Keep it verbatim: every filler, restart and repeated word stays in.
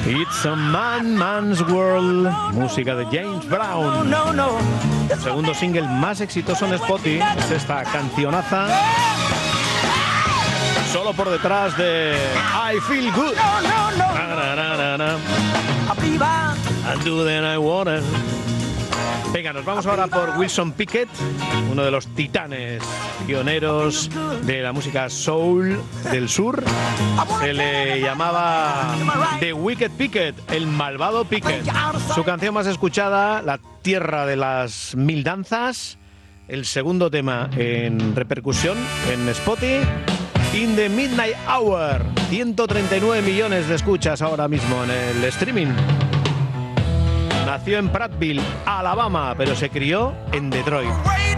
It's a Man Man's World, música de James Brown. El segundo single más exitoso en Spotify es esta cancionaza, solo por detrás de I Feel Good. Na, na, na, na. I do then I wanna. Venga, nos vamos ahora por Wilson Pickett, uno de los titanes pioneros de la música soul del sur. Se le llamaba The Wicked Pickett, el malvado Pickett. Su canción más escuchada, La Tierra de las Mil Danzas, el segundo tema en repercusión en Spotify. In the Midnight Hour, ciento treinta y nueve millones de escuchas ahora mismo en el streaming. Nació en Prattville, Alabama, pero se crió en Detroit.